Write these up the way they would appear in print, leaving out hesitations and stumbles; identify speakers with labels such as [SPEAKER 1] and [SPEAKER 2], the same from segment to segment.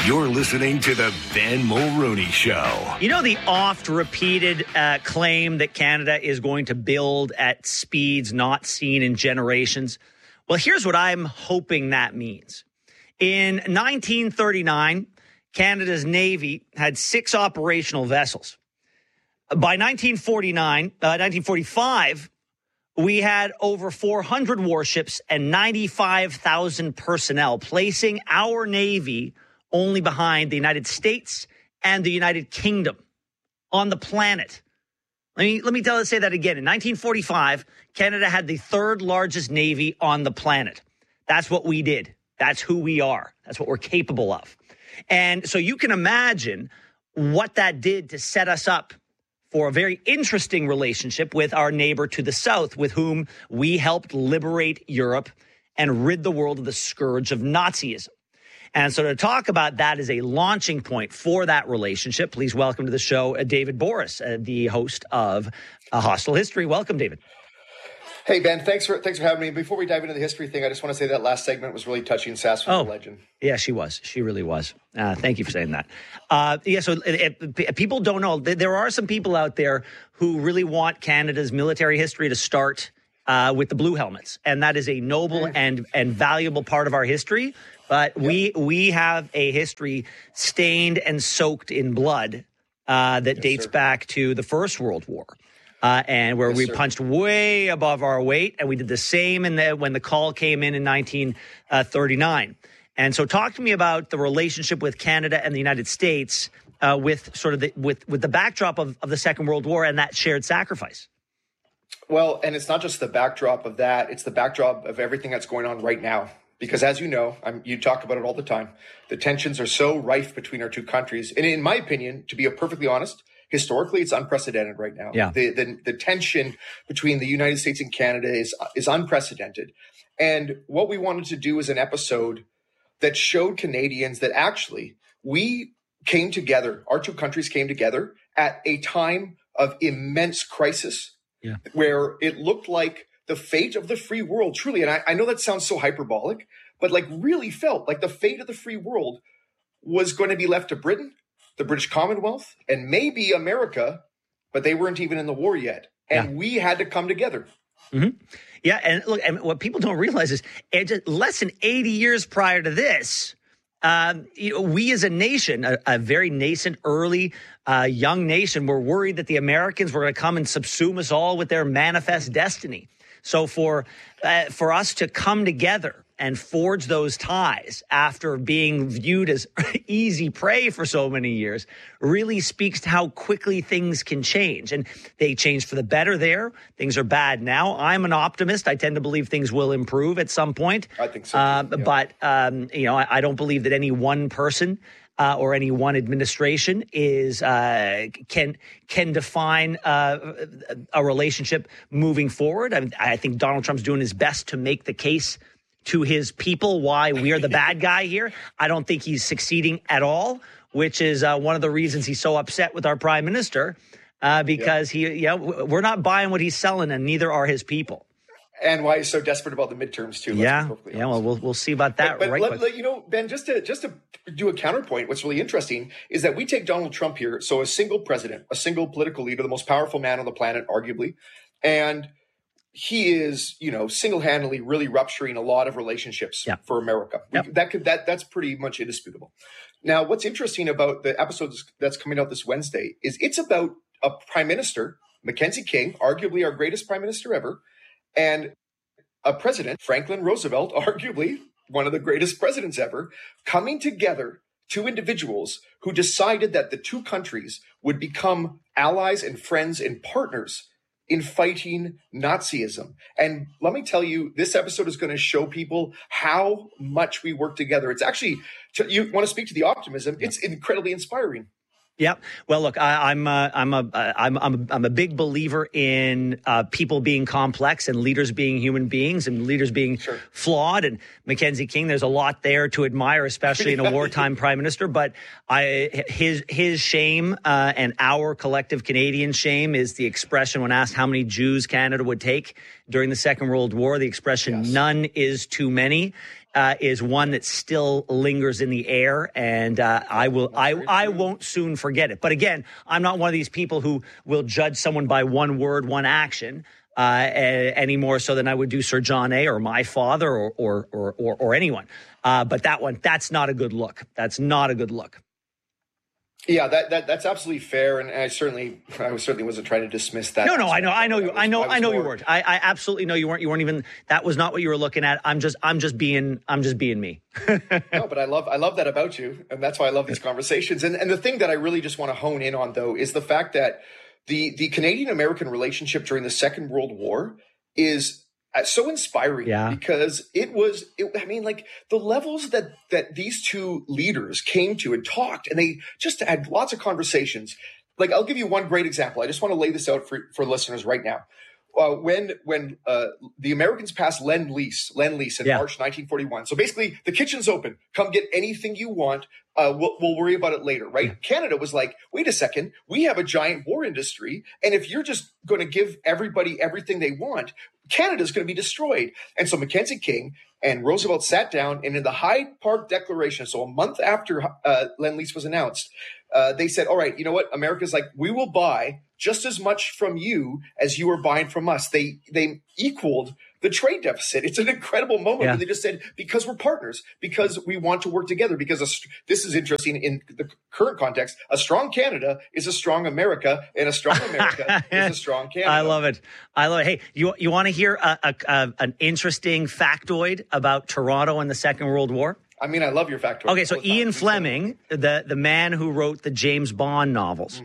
[SPEAKER 1] You're listening to the Ben Mulroney Show.
[SPEAKER 2] You know the oft-repeated claim that Canada is going to build at speeds not seen in generations? Well, here's what I'm hoping that means. In 1939, Canada's Navy had 6 operational vessels. By 1945, we had over 400 warships and 95,000 personnel, placing our Navy only behind the United States and the United Kingdom on the planet. Let me say that again. In 1945, Canada had the 3rd largest Navy on the planet. That's what we did. That's who we are. That's what we're capable of. And so you can imagine what that did to set us up for a very interesting relationship with our neighbor to the south, with whom we helped liberate Europe and rid the world of the scourge of Nazism. And so to talk about that as a launching point for that relationship, please welcome to the show David Borys, the host of Hostile History. Welcome, David.
[SPEAKER 3] Hey, Ben, thanks for having me. Before we dive into the history thing, I just want to say that last segment was really touching. Sass was a legend.
[SPEAKER 2] Yeah, she was. She really was. Thank you for saying that. So people don't know. There are some people out there who really want Canada's military history to start with the Blue Helmets. And that is a noble and valuable part of our history. But we have a history stained and soaked in blood that dates back to the First World War. And where we punched way above our weight, and we did the same when the call came in 1939. And so, talk to me about the relationship with Canada and the United States, with sort of with the backdrop of the Second World War and that shared sacrifice.
[SPEAKER 3] Well, and it's not just the backdrop of that; it's the backdrop of everything that's going on right now. Because as you know, you talk about it all the time. The tensions are so rife between our two countries, and in my opinion, to be perfectly honest, historically, it's unprecedented right now.
[SPEAKER 2] Yeah.
[SPEAKER 3] The tension between the United States and Canada is unprecedented. And what we wanted to do is an episode that showed Canadians that actually we came together, our two countries came together at a time of immense crisis, where it looked like the fate of the free world, truly. And I know that sounds so hyperbolic, but like really felt like the fate of the free world was going to be left to Britain, the British Commonwealth, and maybe America, but they weren't even in the war yet. And we had to come together.
[SPEAKER 2] Mm-hmm. Yeah, and look, and what people don't realize is just less than 80 years prior to this, we as a nation, a very nascent, early, young nation, were worried that the Americans were going to come and subsume us all with their manifest destiny. So for us to come together and forge those ties after being viewed as easy prey for so many years really speaks to how quickly things can change. And they changed for the better there. Things are bad now. I'm an optimist. I tend to believe things will improve at some point.
[SPEAKER 3] I think so.
[SPEAKER 2] But I don't believe that any one person or any one administration can define a relationship moving forward. I think Donald Trump's doing his best to make the case to his people why we're the bad guy here. I don't think he's succeeding at all, which is one of the reasons he's so upset with our prime minister, because we're not buying what he's selling, and neither are his people.
[SPEAKER 3] And why he's so desperate about the midterms too.
[SPEAKER 2] Well, we'll see about that.
[SPEAKER 3] But Ben, just to do a counterpoint, what's really interesting is that we take Donald Trump here, so a single president, a single political leader, the most powerful man on the planet, arguably, and he is, single-handedly really rupturing a lot of relationships for America. That's pretty much indisputable. Now, what's interesting about the episode that's coming out this Wednesday is it's about a prime minister, Mackenzie King, arguably our greatest prime minister ever, and a president, Franklin Roosevelt, arguably one of the greatest presidents ever, coming together, two individuals who decided that the two countries would become allies and friends and partners in fighting Nazism. And let me tell you, this episode is going to show people how much we work together. It's actually, you want to speak to the optimism, it's incredibly inspiring.
[SPEAKER 2] Yeah. Well, look, I'm a big believer in people being complex and leaders being human beings and leaders being flawed. And Mackenzie King, there's a lot there to admire, especially in a wartime prime minister. But his shame and our collective Canadian shame is the expression when asked how many Jews Canada would take during the Second World War. The expression "none is too many." is one that still lingers in the air, and I won't soon forget it. But again, I'm not one of these people who will judge someone by one word, one action, any more so than I would do Sir John A. or my father or anyone. But that's not a good look. That's not a good look.
[SPEAKER 3] Yeah, that's absolutely fair, and I certainly wasn't trying to dismiss that.
[SPEAKER 2] No, I know you weren't. I absolutely know you weren't. You weren't even. That was not what you were looking at. I'm just being me.
[SPEAKER 3] No, but I love that about you, and that's why I love these conversations. And the thing that I really just want to hone in on, though, is the fact that the Canadian-American relationship during the Second World War is so inspiring, because the levels that these two leaders came to and talked, and they just had lots of conversations. Like, I'll give you one great example. I just want to lay this out for listeners right now. When the Americans passed Lend-Lease in March 1941. So basically, the kitchen's open. Come get anything you want. We'll worry about it later, right? Yeah. Canada was like, wait a second, we have a giant war industry, and if you're just going to give everybody everything they want, Canada's going to be destroyed. And so Mackenzie King and Roosevelt sat down, and in the Hyde Park Declaration, so a month after Lend-Lease was announced, they said, all right, you know what? America's like, we will buy just as much from you as you are buying from us. They equaled the trade deficit. It's an incredible moment where they just said, because we're partners, because we want to work together, because this is interesting in the current context. A strong Canada is a strong America, and a strong America is a strong Canada.
[SPEAKER 2] I love it. Hey, you want to hear an interesting factoid about Toronto and the Second World War?
[SPEAKER 3] I mean, I love your factoid.
[SPEAKER 2] Okay, so Ian Fleming, the man who wrote the James Bond novels,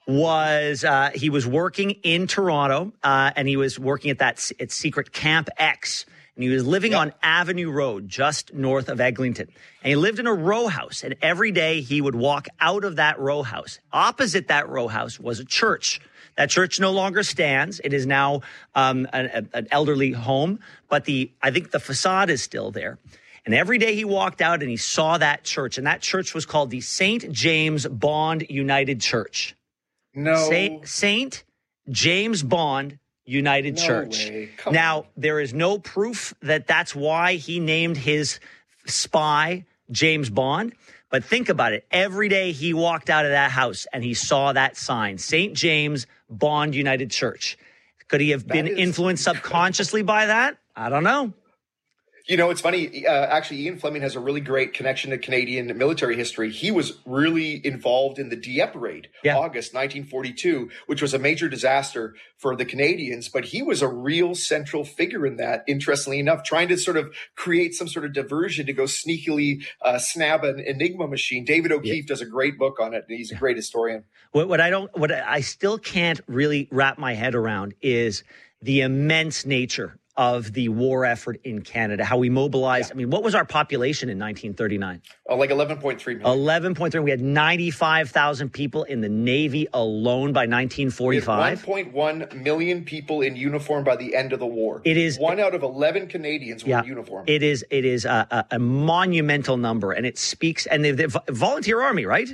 [SPEAKER 2] he was working in Toronto, and he was working at secret Camp X, and he was living on Avenue Road, just north of Eglinton. And he lived in a row house, and every day he would walk out of that row house. Opposite that row house was a church. That church no longer stands. It is now an elderly home, but I think the facade is still there. And every day he walked out and he saw that church, and that church was called the St. James Bond United Church.
[SPEAKER 3] No.
[SPEAKER 2] St. James Bond United Church. Now, there is no proof that that's why he named his spy James Bond. But think about it. Every day he walked out of that house and he saw that sign, St. James Bond United Church. Could he have been influenced subconsciously by that? I don't know.
[SPEAKER 3] You know, it's funny. Actually, Ian Fleming has a really great connection to Canadian military history. He was really involved in the Dieppe raid, August 1942, which was a major disaster for the Canadians. But he was a real central figure in that, interestingly enough, trying to sort of create some sort of diversion to go sneakily snab an Enigma machine. David O'Keefe does a great book on it, and he's a great historian.
[SPEAKER 2] What I still can't really wrap my head around is the immense nature of the war effort in Canada, how we mobilized. I mean, what was our population in 1939?
[SPEAKER 3] Like 11.3 million.
[SPEAKER 2] 11.3. We had 95,000 people in the Navy alone by 1945.
[SPEAKER 3] 1.1 million people in uniform by the end of the war.
[SPEAKER 2] It is
[SPEAKER 3] 1 out of 11 Canadians were in uniform.
[SPEAKER 2] It is a monumental number, and it speaks. And the volunteer army, right?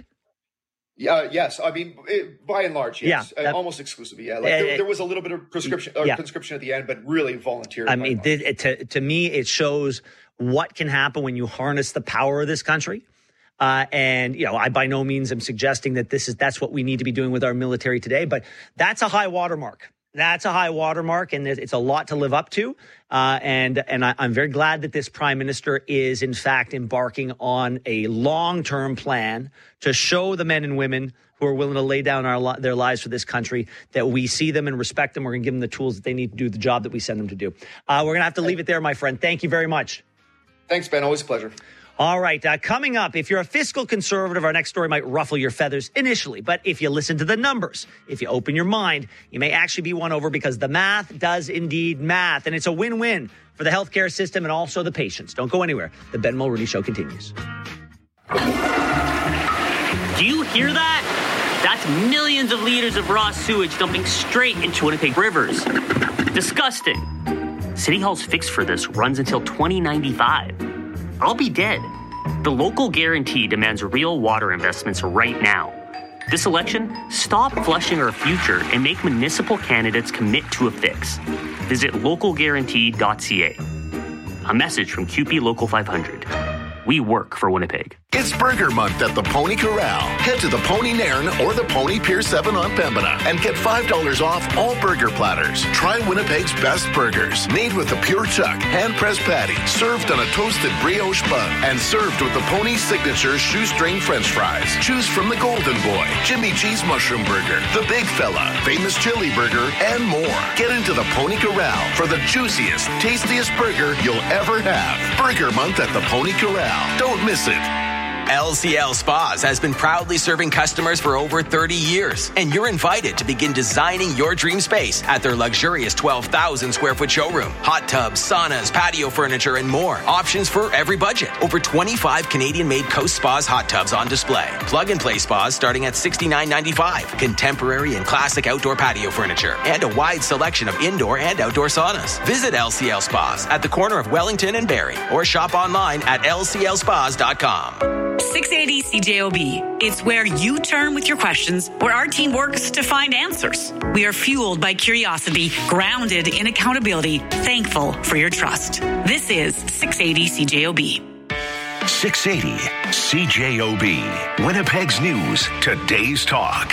[SPEAKER 3] Yes. I mean, by and large, yes. Almost exclusively, there was a little bit of conscription at the end, but really volunteer.
[SPEAKER 2] I mean, to me, it shows what can happen when you harness the power of this country. And, you know, I by no means am suggesting that that's what we need to be doing with our military today, but that's a high watermark. That's a high watermark, and it's a lot to live up to. And I'm very glad that this prime minister is, in fact, embarking on a long-term plan to show the men and women who are willing to lay down their lives for this country that we see them and respect them. We're going to give them the tools that they need to do the job that we send them to do. We're going to have to leave it there, my friend. Thank you very much.
[SPEAKER 3] Thanks, Ben. Always a pleasure.
[SPEAKER 2] All right. Coming up, if you're a fiscal conservative, our next story might ruffle your feathers initially. But if you listen to the numbers, if you open your mind, you may actually be won over because the math does indeed math. And it's a win-win for the healthcare system and also the patients. Don't go anywhere. The Ben Mulroney Show continues.
[SPEAKER 4] Do you hear that? That's millions of liters of raw sewage dumping straight into Winnipeg rivers. Disgusting. City Hall's fix for this runs until 2095. I'll be dead. The local guarantee demands real water investments right now. This election, stop flushing our future and make municipal candidates commit to a fix. Visit localguarantee.ca. A message from CUPE Local 500. We work for Winnipeg.
[SPEAKER 1] It's Burger Month at the Pony Corral. Head to the Pony Nairn or the Pony Pier 7 on Pembina and get $5 off all burger platters. Try Winnipeg's best burgers, made with a pure chuck, hand-pressed patty, served on a toasted brioche bun, and served with the Pony signature shoestring French fries. Choose from the Golden Boy, Jimmy G's Mushroom Burger, the Big Fella, Famous Chili Burger, and more. Get into the Pony Corral for the juiciest, tastiest burger you'll ever have. Burger Month at the Pony Corral. Don't miss it.
[SPEAKER 5] LCL Spas has been proudly serving customers for over 30 years, and you're invited to begin designing your dream space at their luxurious 12,000 square foot showroom. Hot tubs, saunas, patio furniture, and more. Options for every budget. Over 25 Canadian-made Coast Spas hot tubs on display. Plug-and-play spas starting at $69.95. Contemporary and classic outdoor patio furniture, and a wide selection of indoor and outdoor saunas. Visit LCL Spas at the corner of Wellington and Barrie, or shop online at lclspas.com.
[SPEAKER 6] 680 CJOB. It's where you turn with your questions, where our team works to find answers. We are fueled by curiosity, grounded in accountability, thankful for your trust. This is 680 CJOB.
[SPEAKER 1] 680 CJOB. Winnipeg's news, today's talk.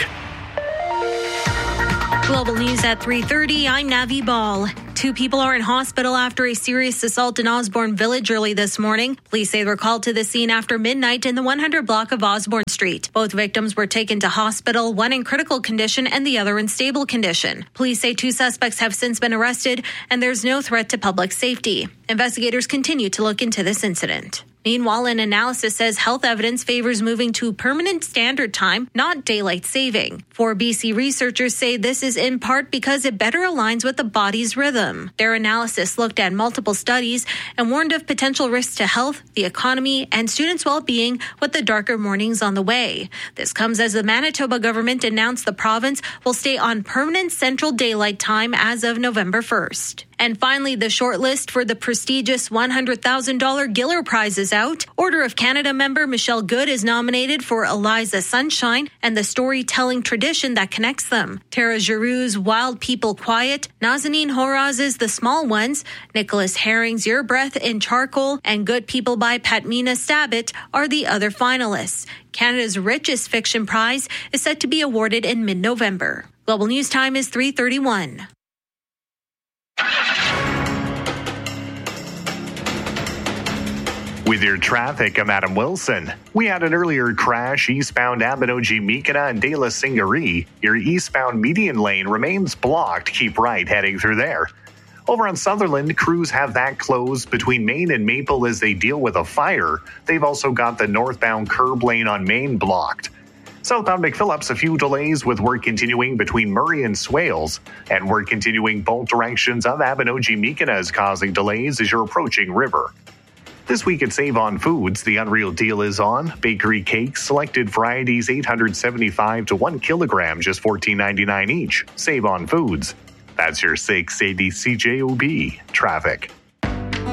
[SPEAKER 7] Global news at 3:30. I'm Navi Ball. 2 people are in hospital after a serious assault in Osborne Village early this morning. Police say they were called to the scene after midnight in the 100 block of Osborne Street. Both victims were taken to hospital, one in critical condition and the other in stable condition. Police say 2 suspects have since been arrested and there's no threat to public safety. Investigators continue to look into this incident. Meanwhile, an analysis says health evidence favors moving to permanent standard time, not daylight saving. 4 BC researchers say this is in part because it better aligns with the body's rhythm. Their analysis looked at multiple studies and warned of potential risks to health, the economy, and students' well-being with the darker mornings on the way. This comes as the Manitoba government announced the province will stay on permanent central daylight time as of November 1st. And finally, the shortlist for the prestigious $100,000 Giller Prize is out. Order of Canada member Michelle Good is nominated for Eliza Sunshine and the storytelling tradition that connects them. Tara Giroux's Wild People Quiet, Nazanin Horaz's The Small Ones, Nicholas Herring's Your Breath in Charcoal, and Good People by Patmina Stabit are the other finalists. Canada's richest fiction prize is set to be awarded in mid-November. Global News Time is 3:31.
[SPEAKER 8] With your traffic, I'm Adam Wilson. We had an earlier crash eastbound Abinogi-Mikina and De La Singarie. Your eastbound median lane remains blocked. Keep right heading through there. Over on Sutherland, crews have that closed between Main and Maple as they deal with a fire. They've also got the northbound curb lane on Main blocked. Southbound McPhillips, a few delays with work continuing between Murray and Swales. And work continuing both directions of Abinogi-Mikina is causing delays as you're approaching River. This week at Save On Foods, the Unreal Deal is on. Bakery cakes, selected varieties, $875 to 1 kilogram, just $14.99 each. Save On Foods. That's your 680 CJOB traffic.